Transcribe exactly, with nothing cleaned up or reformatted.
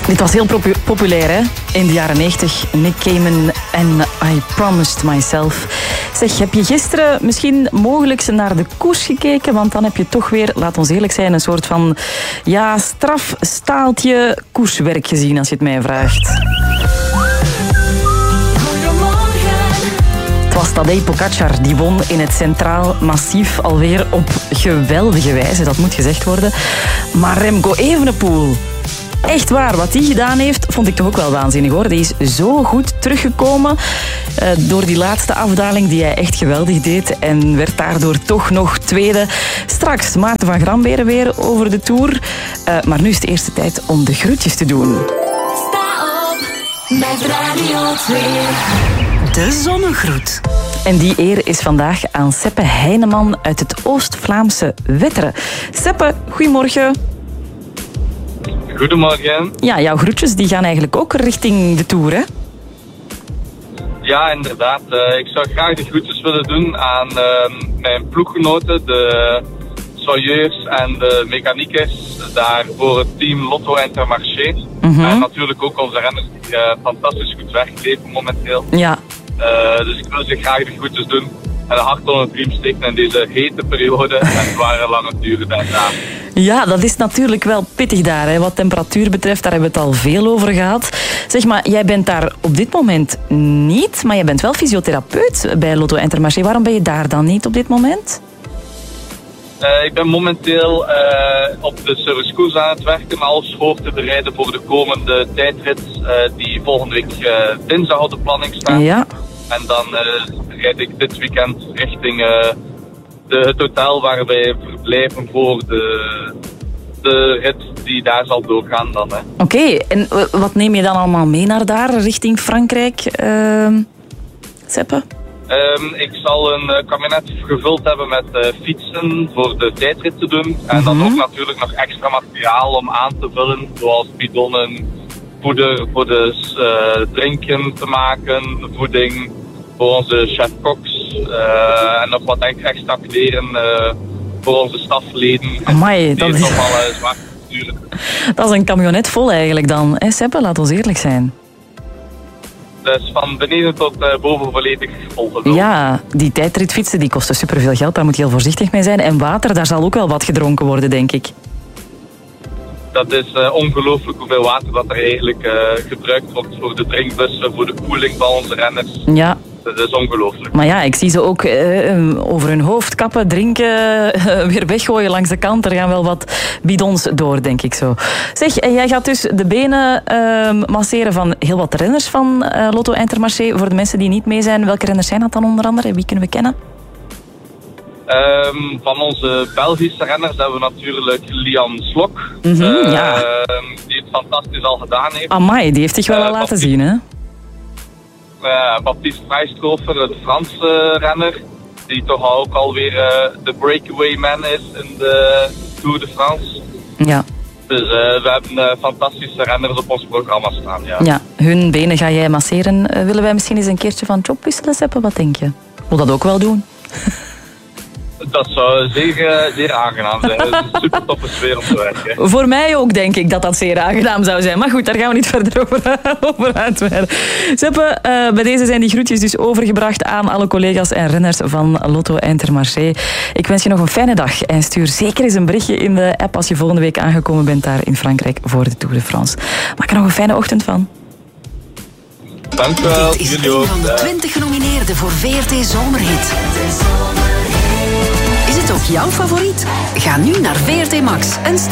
Dit was heel propu- populair, hè? In de jaren negentig. Nick Cayman en I Promised Myself. Zeg, heb je gisteren misschien mogelijk naar de koers gekeken? Want dan heb je toch weer, laat ons eerlijk zijn, een soort van ja, strafstaaltje koerswerk gezien, als je het mij vraagt. Het was Tadej Pogačar die won in het Centraal Massief alweer op geweldige wijze, dat moet gezegd worden. Maar Remco Evenepoel, echt waar, wat hij gedaan heeft, vond ik toch ook wel waanzinnig hoor. Die is zo goed teruggekomen uh, door die laatste afdaling die hij echt geweldig deed en werd daardoor toch nog tweede. Straks Maarten van Gramberen weer over de Tour. Uh, maar nu is het eerste tijd om de groetjes te doen. Sta op met Radio twee. De zonnegroet. En die eer is vandaag aan Seppe Heineman uit het Oost-Vlaamse Wetteren. Seppe, goedemorgen. Goedemorgen. Ja, jouw groetjes die gaan eigenlijk ook richting de Tour, hè? Ja, inderdaad. Uh, ik zou graag de groetjes willen doen aan uh, mijn ploeggenoten, de soigneurs en de mechaniekers daar voor het team Lotto Intermarché. Mm-hmm. En natuurlijk ook onze renners die uh, fantastisch goed werk leveren momenteel. Ja. Uh, dus ik wil ze graag de groetjes doen en een hart onder de riem steken in deze hete periode en zware lange duren daarna. Ja, dat is natuurlijk wel pittig daar. Hè. Wat temperatuur betreft, daar hebben we het al veel over gehad. Zeg maar, jij bent daar op dit moment niet, maar jij bent wel fysiotherapeut bij Lotto Intermarché. Waarom ben je daar dan niet op dit moment? Uh, ik ben momenteel uh, op de servicekoers aan het werken als hoor te bereiden voor de komende tijdrit uh, die volgende week uh, dinsdag op de planning staat. Ja. En dan uh, rijd ik dit weekend richting uh, de, het hotel waar wij verblijven voor de, de rit die daar zal doorgaan dan. Oké, okay, en wat neem je dan allemaal mee naar daar, richting Frankrijk, uh, Seppe? Um, ik zal een uh, kabinet gevuld hebben met uh, fietsen voor de tijdrit te doen. En Mm-hmm. dan ook natuurlijk nog extra materiaal om aan te vullen, zoals bidonnen, poeder voor de uh, drinken te maken, voeding voor onze chef-koks uh, en nog wat extra kleren uh, voor onze stafleden. Amai, dat is allemaal uh, zwaar natuurlijk. Dat is een camionet vol eigenlijk dan, hè Seppe? Laat ons eerlijk zijn. Dus van beneden tot uh, boven volledig volgevuld. Ja, die tijdritfietsen die kosten superveel geld, daar moet je heel voorzichtig mee zijn. En water, daar zal ook wel wat gedronken worden, denk ik. Dat is uh, ongelooflijk hoeveel water dat er eigenlijk uh, gebruikt wordt voor de drinkbussen, voor de koeling van onze renners. Ja. Dat is ongelooflijk. Maar ja, ik zie ze ook uh, over hun hoofd kappen, drinken, uh, weer weggooien langs de kant. Er gaan wel wat bidons door, denk ik zo. Zeg, en jij gaat dus de benen uh, masseren van heel wat renners van uh, Lotto Intermarché. Voor de mensen die niet mee zijn, welke renners zijn dat dan onder andere? Wie kunnen we kennen? Um, van onze Belgische renners hebben we natuurlijk Lian Slok. Mm-hmm, uh, ja. Die het fantastisch al gedaan heeft. Amai, die heeft zich wel uh, al laten Baptiste, zien, hè? Uh, Baptiste Vrijstrofer, een Franse uh, renner. Die toch ook alweer uh, de breakaway man is in de Tour de France. Ja. Dus uh, we hebben uh, fantastische renners op ons programma staan, ja. Ja, hun benen ga jij masseren. Uh, willen wij misschien eens een keertje van job wisselen, Seppe? Wat denk je? Wil dat ook wel doen? Dat zou zeer, zeer aangenaam zijn. Het is een super toffe sfeer om te werken. Voor mij ook denk ik dat dat zeer aangenaam zou zijn. Maar goed, daar gaan we niet verder over, over uitweiden. Seppe, uh, bij deze zijn die groetjes dus overgebracht aan alle collega's en renners van Lotto Intermarché. Ik wens je nog een fijne dag en stuur zeker eens een berichtje in de app als je volgende week aangekomen bent daar in Frankrijk voor de Tour de France. Maak er nog een fijne ochtend van. Dank u wel. Dit is een van de twintig genomineerden voor V R T Zomerhit. Is het ook jouw favoriet? Ga nu naar V R T Max en